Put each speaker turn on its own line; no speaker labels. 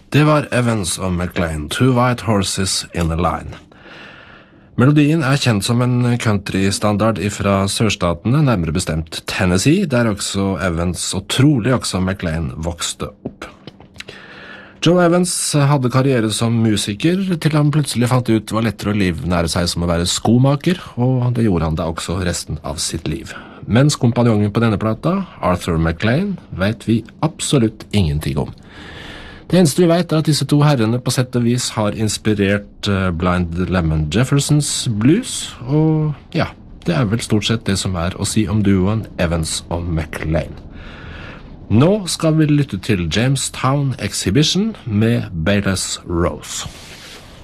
Det var Evans og McLean, Two White Horses in a Line. Melodien er kjent som en countrystandard fra sørstatene, nærmere bestemt Tennessee, der også Evans og trolig også McLean vokste opp. Joe Evans hadde karriere som musiker til han plutselig fant ut det var lettere å livnære seg som å være skomaker, og det gjorde han da også resten av sitt liv. Mens kompanjongen på denne plata, Arthur McLean, vet vi absolutt ingenting om. Det eneste vi vet er at disse to herrene på sett og vis har inspirert Blind Lemon Jeffersons blues, og ja, det er vel stort sett det som er å si om duoen Evans og McLean. Nå skal vi lytte til Jamestown Exhibition med Bayless Rose.